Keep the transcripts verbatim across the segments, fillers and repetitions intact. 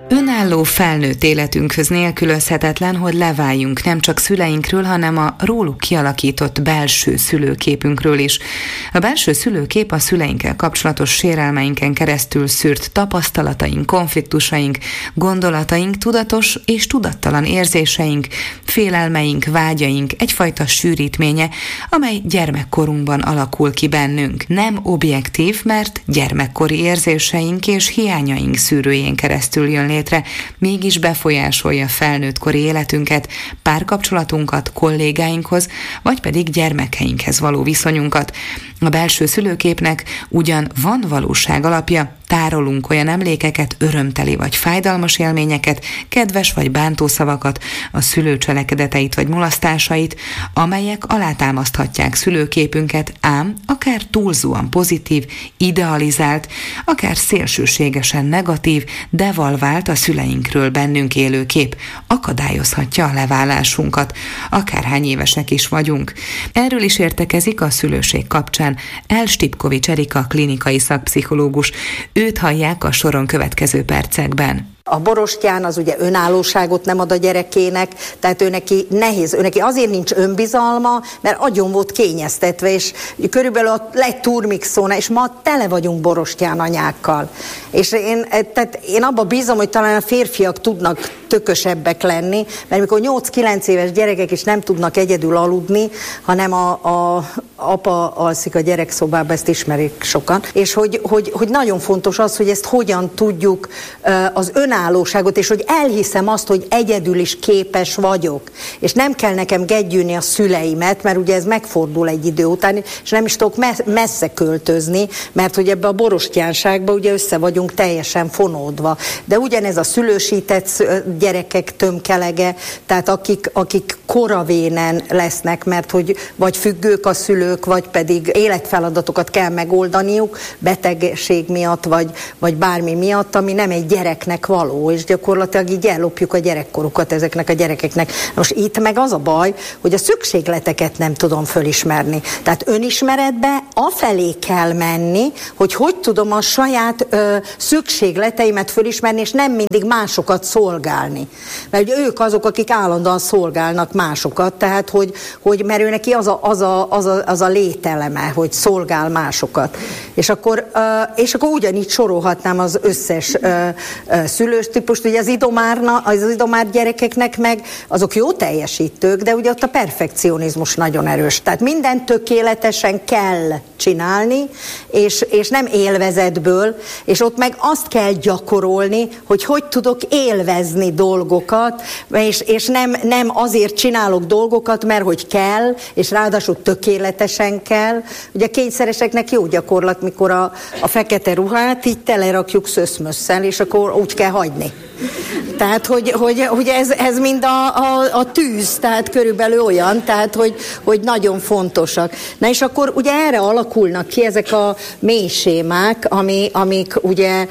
Önálló felnőtt életünkhöz nélkülözhetetlen, hogy leváljunk nem csak szüleinkről, hanem a róluk kialakított belső szülőképünkről is. A belső szülőkép a szüleinkkel kapcsolatos sérelmeinken keresztül szűrt tapasztalataink, konfliktusaink, gondolataink, tudatos és tudattalan érzéseink, félelmeink, vágyaink, egyfajta sűrítménye, amely gyermekkorunkban alakul ki bennünk. Nem objektív, mert gyermekkori érzéseink és hiányaink szűrőjén keresztül jön létre, mégis befolyásolja felnőttkori életünket, párkapcsolatunkat, kollégáinkhoz, vagy pedig gyermekeinkhez való viszonyunkat. A belső szülőképnek ugyan van valóság alapja, tárolunk olyan emlékeket, örömteli vagy fájdalmas élményeket, kedves vagy bántó szavakat, a szülő cselekedeteit vagy mulasztásait, amelyek alátámaszthatják szülőképünket, ám akár túlzóan pozitív, idealizált, akár szélsőségesen negatív, devalvált a szüleinkről bennünk élő kép akadályozhatja a leválásunkat, akárhány évesek is vagyunk. Erről is értekezik a szülőség kapcsán Elstipkovics Erika klinikai szakpszichológus. Őt hallják a soron következő percekben. A borostyán az ugye önállóságot nem ad a gyerekének, tehát ő neki nehéz, ő neki azért nincs önbizalma, mert agyon volt kényeztetve, és körülbelül a legturmixóna, és ma tele vagyunk borostyán anyákkal. És én, tehát én abban bízom, hogy talán a férfiak tudnak tökösebbek lenni, mert mikor nyolc-kilenc éves gyerekek is nem tudnak egyedül aludni, hanem a, a apa alszik a gyerekszobába, ezt ismerik sokan, és hogy, hogy, hogy nagyon fontos az, hogy ezt hogyan tudjuk az önállóságot, és hogy elhiszem azt, hogy egyedül is képes vagyok, és nem kell nekem gegyűni a szüleimet, mert ugye ez megfordul egy idő után, és nem is tudok messze költözni, mert hogy ebbe a borostyánságba ugye össze vagyunk teljesen fonódva. De ugyanez a szülősített gyerekek tömkelege, tehát akik, akik koravénen lesznek, mert hogy vagy függők a szülők, vagy pedig életfeladatokat kell megoldaniuk, betegség miatt, vagy, vagy bármi miatt, ami nem egy gyereknek való, és gyakorlatilag így ellopjuk a gyerekkorukat ezeknek a gyerekeknek. Most itt meg az a baj, hogy a szükségleteket nem tudom fölismerni. Tehát önismeretbe afelé kell menni, hogy hogy tudom a saját ö, szükségleteimet fölismerni, és nem mindig másokat szolgálni. Mert ugye ők azok, akik állandóan szolgálnak másokat, tehát hogy, hogy mert ő neki az a, az, a, az, a, az a lételeme, hogy szolgál másokat. És akkor, ö, és akkor ugyanígy sorolhatnám az összes ö, ö, szülős típust, ugye az idomárna, az idomár gyerekeknek meg azok jó teljesítők, de ugye ott a perfekcionizmus nagyon erős. Tehát mindent tökéletesen kell csinálni, és, és nem élvezetből, és ott meg azt kell gyakorolni, hogy hogy tudok élvezni dolgokat, és, és nem, nem azért csinálok dolgokat, mert hogy kell, és ráadásul tökéletesen kell. Ugye a kényszereseknek jó gyakorlat, mikor a, a fekete ruhát így telerakjuk szöszmösszel, és akkor úgy kell hagyni. Tehát, hogy, hogy, hogy ez, ez mind a, a, a tűz, tehát körülbelül olyan, tehát, hogy, hogy nagyon fontosak. Na és akkor ugye erre alakulnak ki ezek a mély sémák, ami, amik ugye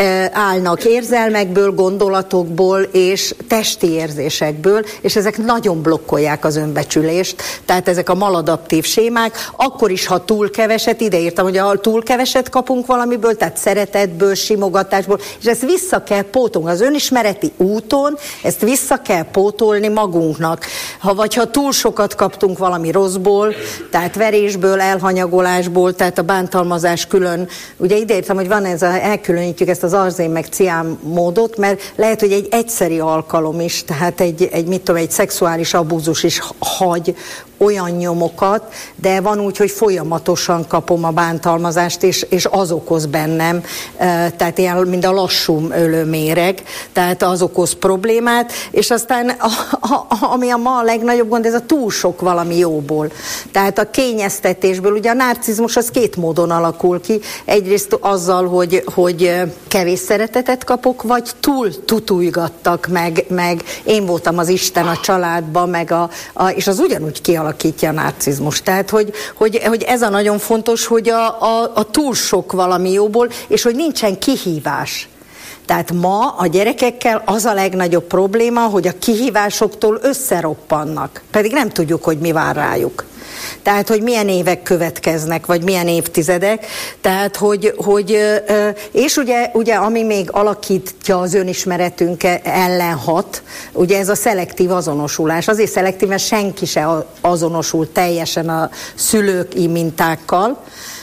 állnak érzelmekből, gondolatokból és testi érzésekből, és ezek nagyon blokkolják az önbecsülést, tehát ezek a maladaptív sémák, akkor is, ha túl keveset, ideírtam, hogy ha túl keveset kapunk valamiből, tehát szeretetből, simogatásból, és ezt vissza kell pótolni az önismereti úton, ezt vissza kell pótolni magunknak. Ha vagy ha túl sokat kaptunk valami rosszból, tehát verésből, elhanyagolásból, tehát a bántalmazás külön, ugye ideírtam, hogy van ez a, elkülönítjük ezt az arzén meg cián módot, mert lehet, hogy egy egyszeri alkalom is, tehát egy, egy mit tudom, egy szexuális abúzus is hagy olyan nyomokat, de van úgy, hogy folyamatosan kapom a bántalmazást, és, és az okoz bennem, tehát ilyen, mint a lassú ölőméreg, tehát az okoz problémát, és aztán a, a, ami a ma a legnagyobb gond, ez a túl sok valami jóból. Tehát a kényeztetésből, ugye a narcizmus az két módon alakul ki, egyrészt azzal, hogy, hogy kevés szeretetet kapok, vagy túl tutujgattak, meg, meg én voltam az Isten a családban, meg a, a, és az ugyanúgy kialakítja a narcizmus. Tehát, hogy, hogy, hogy ez a nagyon fontos, hogy a, a, a túl sok valami jóból, és hogy nincsen kihívás. Tehát ma a gyerekekkel az a legnagyobb probléma, hogy a kihívásoktól összeroppannak, pedig nem tudjuk, hogy mi vár rájuk. Tehát, hogy milyen évek következnek, vagy milyen évtizedek, tehát, hogy, hogy és ugye, ugye, ami még alakítja az önismeretünk ellen hat, ugye ez a szelektív azonosulás. Azért szelektív, mert senki se azonosul teljesen a szülői mintákkal,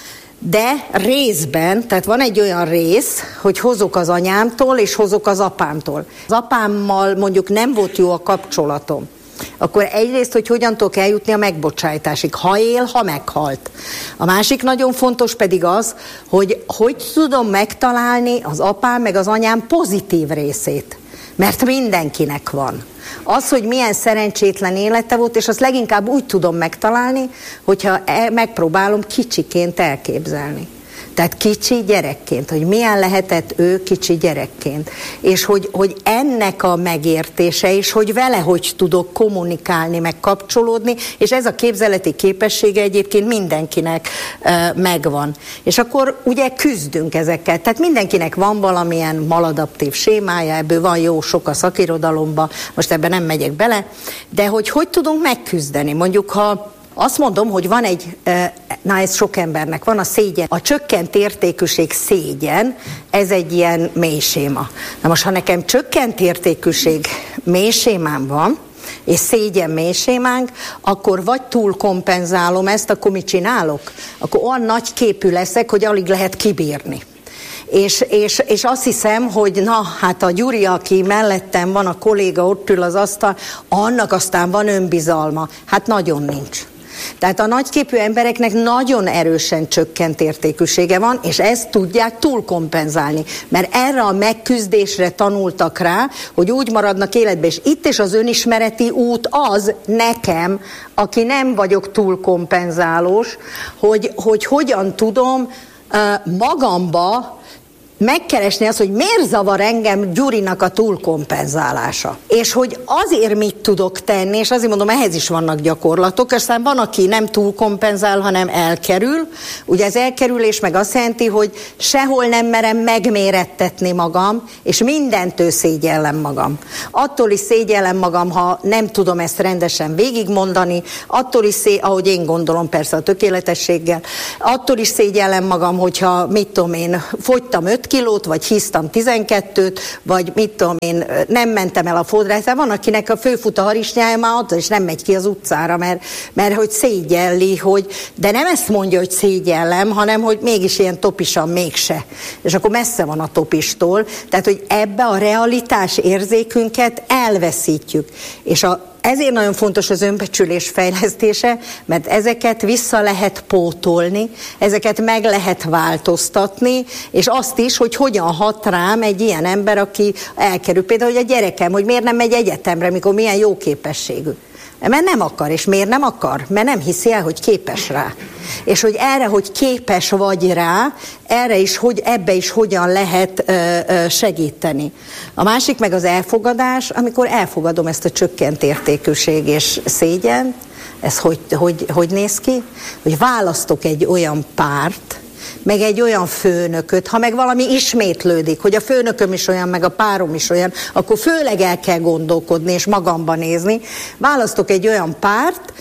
de részben, tehát van egy olyan rész, hogy hozok az anyámtól, és hozok az apámtól. Az apámmal mondjuk nem volt jó a kapcsolatom, akkor egyrészt, hogy hogyan tudok eljutni a megbocsájtásig, ha él, ha meghalt. A másik nagyon fontos pedig az, hogy hogy tudom megtalálni az apám meg az anyám pozitív részét, mert mindenkinek van. Az, hogy milyen szerencsétlen élete volt, és azt leginkább úgy tudom megtalálni, hogyha megpróbálom kicsiként elképzelni. Tehát kicsi gyerekként, hogy milyen lehetett ő kicsi gyerekként. És hogy, hogy ennek a megértése, és hogy vele hogy tudok kommunikálni, meg kapcsolódni, és ez a képzeleti képessége egyébként mindenkinek uh, megvan. És akkor ugye küzdünk ezekkel. Tehát mindenkinek van valamilyen maladaptív sémája, ebből van jó sok a szakirodalomban, most ebben nem megyek bele, de hogy hogy tudunk megküzdeni. Mondjuk, ha azt mondom, hogy van egy, na ez sok embernek van, a szégyen, a csökkent értékűség szégyen, ez egy ilyen mélyséma. Na most, ha nekem csökkent értékűség mélysémám van, és szégyen mélysémánk, akkor vagy túl kompenzálom ezt, akkor mit csinálok? Akkor olyan nagy képű leszek, hogy alig lehet kibírni. És, és, és azt hiszem, hogy na, hát a Gyuri, aki mellettem van, a kolléga ott ül az asztal, annak aztán van önbizalma. Hát nagyon nincs. Tehát a nagyképű embereknek nagyon erősen csökkent értékűsége van, és ezt tudják túlkompenzálni, mert erre a megküzdésre tanultak rá, hogy úgy maradnak életben, és itt is az önismereti út az nekem, aki nem vagyok túlkompenzálós, hogy, hogy hogyan tudom uh, magamba megkeresni azt, hogy miért zavar engem Gyurinak a túlkompenzálása. És hogy azért mit tudok tenni, és azért mondom, ehhez is vannak gyakorlatok, aztán van, aki nem túlkompenzál, hanem elkerül. Ugye ez elkerülés meg azt jelenti, hogy sehol nem merem megmérettetni magam, és mindentől szégyellem magam. Attól is szégyellem magam, ha nem tudom ezt rendesen végigmondani, attól is szé, ahogy én gondolom persze a tökéletességgel, attól is szégyellem magam, hogyha mit tudom én, fogytam öt kilót, vagy híztam tizenkettőt, vagy mit tudom én, nem mentem el a fodrászra. Van, akinek a főfut a harisnyája már ott, és nem megy ki az utcára, mert, mert hogy szégyelli, hogy, de nem ezt mondja, hogy szégyellem, hanem hogy mégis ilyen topisan mégse. És akkor messze van a topistól. Tehát, hogy ebbe a realitás érzékünket elveszítjük. És a Ezért nagyon fontos az önbecsülés fejlesztése, mert ezeket vissza lehet pótolni, ezeket meg lehet változtatni, és azt is, hogy hogyan hat rám egy ilyen ember, aki elkerül. Például, hogy a gyerekem, hogy miért nem megy egyetemre, mikor milyen jó képességű. Mert nem akar, és miért nem akar? Mert nem hiszi el, hogy képes rá. És hogy erre, hogy képes vagy rá, erre is, hogy ebbe is hogyan lehet ö, ö, segíteni. A másik meg az elfogadás, amikor elfogadom ezt a csökkent értékűség és szégyen, ez hogy, hogy, hogy néz ki? Hogy választok egy olyan párt, meg egy olyan főnököt, ha meg valami ismétlődik, hogy a főnököm is olyan, meg a párom is olyan, akkor főleg el kell gondolkodni és magamba nézni. Választok egy olyan párt,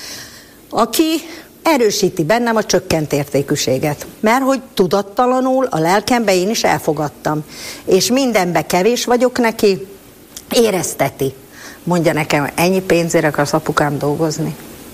aki erősíti bennem a csökkent értékűséget. Mert hogy tudattalanul a lelkembe én is elfogadtam. És mindenbe kevés vagyok neki, érezteti. Mondja nekem, ennyi pénzért akarsz apukám dolgozni?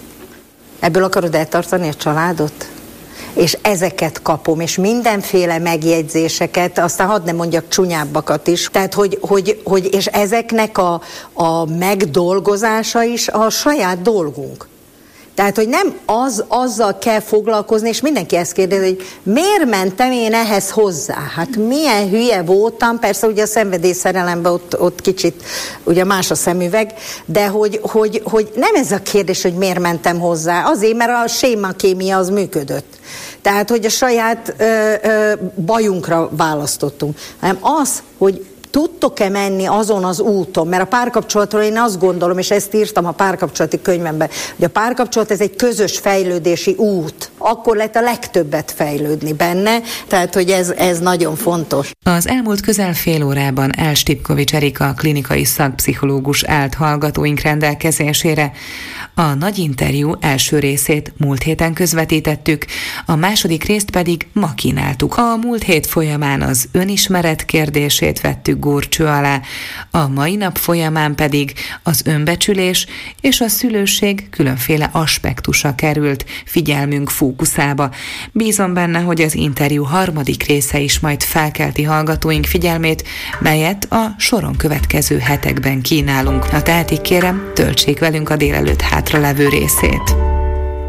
Ebből akarod eltartani a családot? És ezeket kapom, és mindenféle megjegyzéseket, aztán hadd ne mondjak csúnyábbakat is, tehát hogy, hogy, hogy és ezeknek a, a megdolgozása is a saját dolgunk. Tehát, hogy nem az, azzal kell foglalkozni, és mindenki ezt kérdezi, hogy miért mentem én ehhez hozzá? Hát milyen hülye voltam, persze ugye a szenvedélyszerelemben ott, ott kicsit ugye más a szemüveg, de hogy, hogy, hogy nem ez a kérdés, hogy miért mentem hozzá, azért, mert a sémakémia az működött. Tehát, hogy a saját ö, ö, bajunkra választottunk, hanem az, hogy tudtok-e menni azon az úton, mert a párkapcsolatról én azt gondolom, és ezt írtam a párkapcsolati könyvemben, hogy a párkapcsolat ez egy közös fejlődési út. Akkor lehet a legtöbbet fejlődni benne, tehát hogy ez, ez nagyon fontos. Az elmúlt közel fél órában Elstipkovics Erika klinikai szakpszichológus állt hallgatóink rendelkezésére. A nagy interjú első részét múlt héten közvetítettük, a második részt pedig ma kínáltuk. A múlt hét folyamán az önismeret kérdését vettük górcső alá, a mai nap folyamán pedig az önbecsülés és a szülőség különféle aspektusa került figyelmünk fókuszába. Bízom benne, hogy az interjú harmadik része is majd felkelti hallgatóink figyelmét, melyet a soron következő hetekben kínálunk. Ha tehetik, kérem, töltsék velünk a délelőtt hátralevő részét.